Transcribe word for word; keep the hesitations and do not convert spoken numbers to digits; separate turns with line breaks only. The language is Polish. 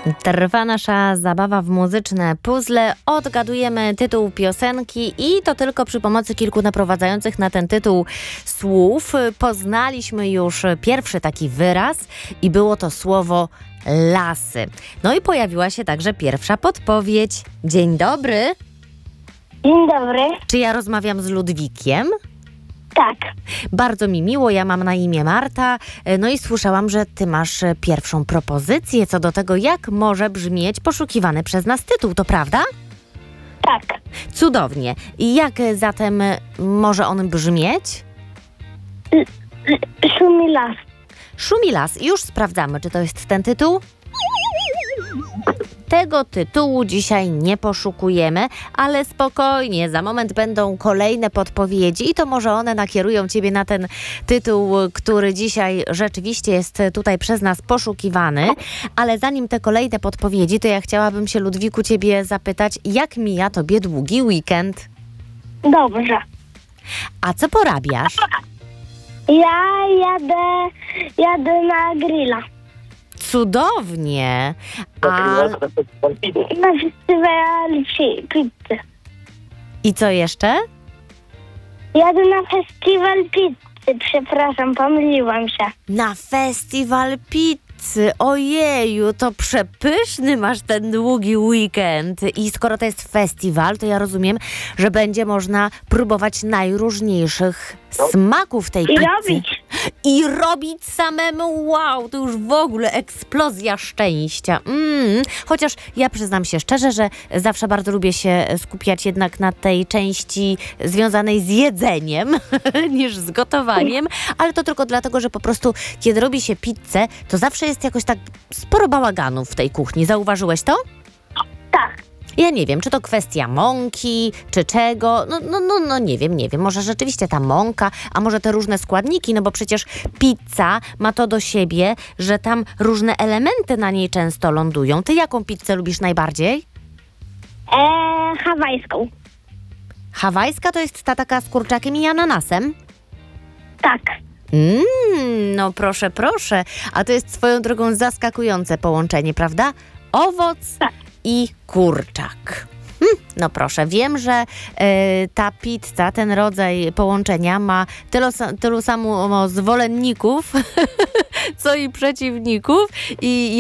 Trwa nasza zabawa w muzyczne puzzle. Odgadujemy tytuł piosenki i to tylko przy pomocy kilku naprowadzających na ten tytuł słów. Poznaliśmy już pierwszy taki wyraz i było to słowo lasy. No i pojawiła się także pierwsza podpowiedź. Dzień dobry.
Dzień dobry.
Czy ja rozmawiam z Ludwikiem?
Tak.
Bardzo mi miło, ja mam na imię Marta. No i słyszałam, że ty masz pierwszą propozycję co do tego, jak może brzmieć poszukiwany przez nas tytuł, to prawda?
Tak.
Cudownie. I jak zatem może on brzmieć?
Szumi las.
Szumi las. Już sprawdzamy, czy to jest ten tytuł? Tego tytułu dzisiaj nie poszukujemy, ale spokojnie, za moment będą kolejne podpowiedzi i to może one nakierują ciebie na ten tytuł, który dzisiaj rzeczywiście jest tutaj przez nas poszukiwany. Ale zanim te kolejne podpowiedzi, to ja chciałabym się, Ludwiku, ciebie zapytać, jak mija tobie długi weekend?
Dobrze.
A co porabiasz?
Ja jadę, jadę na grilla.
Cudownie. A...
Na festiwal pi- pizzy.
I co jeszcze?
Jadę na festiwal pizzy. Przepraszam, pomyliłam się.
Na festiwal pizzy. Ojeju, to przepyszny masz ten długi weekend. I skoro to jest festiwal, to ja rozumiem, że będzie można próbować najróżniejszych smaków tej
I
pizzy.
robić.
I robić samemu. Wow, to już w ogóle eksplozja szczęścia. Mm. Chociaż ja przyznam się szczerze, że zawsze bardzo lubię się skupiać jednak na tej części związanej z jedzeniem niż z gotowaniem, ale to tylko dlatego, że po prostu kiedy robi się pizzę, to zawsze jest jakoś tak sporo bałaganów w tej kuchni. Zauważyłeś to?
Tak.
Ja nie wiem, czy to kwestia mąki, czy czego. No, no, no, no nie wiem, nie wiem. Może rzeczywiście ta mąka, a może te różne składniki, no bo przecież pizza ma to do siebie, że tam różne elementy na niej często lądują. Ty jaką pizzę lubisz najbardziej?
Eee, hawajską.
Hawajska to jest ta taka z kurczakiem i ananasem?
Tak.
Mmm, no proszę, proszę. A to jest swoją drogą zaskakujące połączenie, prawda? Owoc
Tak.
i kurczak. Hm, no proszę, wiem, że y, ta pizza, ten rodzaj połączenia ma tylu, tylu samo zwolenników, co i przeciwników. I